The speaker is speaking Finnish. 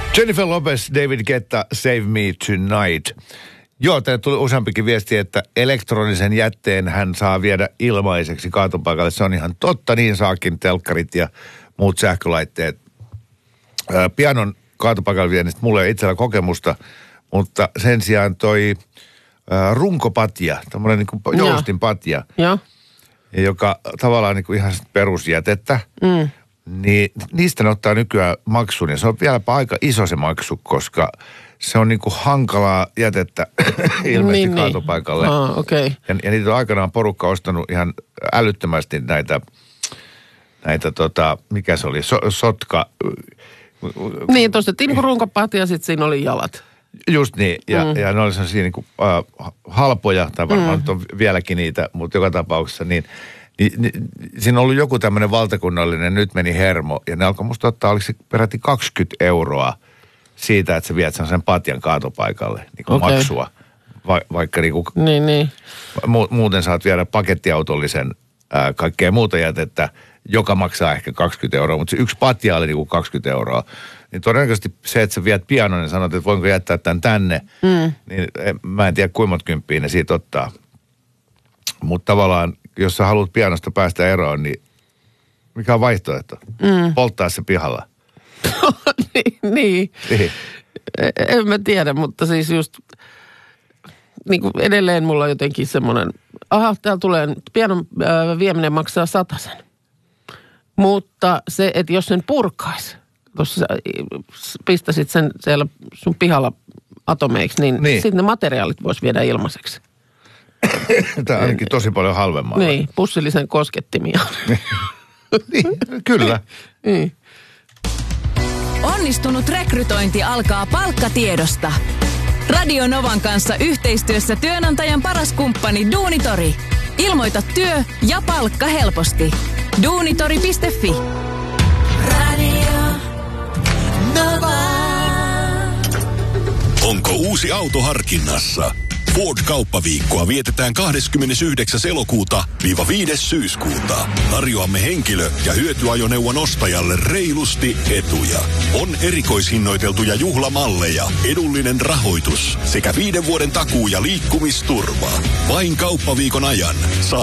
Jennifer Lopez, David Guetta, Save Me Tonight. Joo, teille tuli useampikin viesti, että elektronisen jätteen hän saa viedä ilmaiseksi kaatopaikalle. Se on ihan totta, niin saakin telkkarit ja muut sähkölaitteet. Pianon kaatopaikalle viennistä mulla ei ole itsellä kokemusta, mutta sen sijaan toi runkopatja, tämmöinen niin kuin joustinpatja, joka tavallaan niin kuin ihan perusjätettä, niin niistä ne ottaa nykyään maksun. Ja se on vieläpä aika iso se maksu, koska se on niin kuin hankalaa jätettä ilmeisesti kaatopaikalle. Okay. Ja niitä on aikanaan porukka ostanut ihan älyttömästi näitä mikä se oli, sotka. Niin, ostettiin niin kuin runkopatja ja sitten siinä oli jalat. Just niin, ja ne oli sellaisia niin kuin, halpoja, tai varmaan on vieläkin niitä, mutta joka tapauksessa, niin siinä on ollut joku tämmöinen valtakunnallinen, nyt meni hermo, ja ne alkoi musta ottaa, oliko se peräti 20 € siitä, että sä viet sen patjan kaatopaikalle, niin kuin maksua, vaikka niin kuin, muuten saat viedä pakettiautollisen kaikkea muuta jätettä, joka maksaa ehkä 20 €, mutta se yksi patja oli niin kuin 20 €. Niin todennäköisesti se, että sä viet pianon ja sanot, että voinko jättää tämän tänne, niin mä en tiedä kuinka monta kymppiä ne siitä ottaa. Mutta tavallaan, jos sä haluat pianosta päästä eroon, niin mikä on vaihtoehto? Polttaa se pihalla. niin. En mä tiedä, mutta siis just niin kuin edelleen mulla on jotenkin semmoinen, täällä tulee, pianon vieminen maksaa 100 €. Mutta se, että jos sen purkaisi, tuossa pistäisit sen siellä sun pihalla atomeiksi, niin. Sitten ne materiaalit vois viedä ilmaiseksi. Tämä on ainakin tosi paljon halvemmalla. Niin, pussillisen koskettimia. Niin, kyllä. Niin. Onnistunut rekrytointi alkaa palkkatiedosta. Radio Novan kanssa yhteistyössä työnantajan paras kumppani Duunitori. Ilmoita työ ja palkka helposti. Duunitori.fi. Radio Nova. Onko uusi auto harkinnassa? Ford-kauppaviikkoa vietetään 29. elokuuta - 5. syyskuuta. Tarjoamme henkilö- ja hyötyajoneuvon ostajalle reilusti etuja. On erikoishinnoiteltuja juhlamalleja, edullinen rahoitus sekä 5 vuoden takuu ja liikkumisturva. Vain kauppaviikon ajan saa